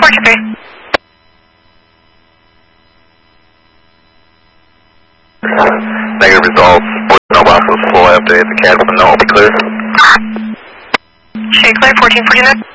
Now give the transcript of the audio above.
423. Negative results. No Bravo's full update. The CAD will be clear. Shay clear, 1449.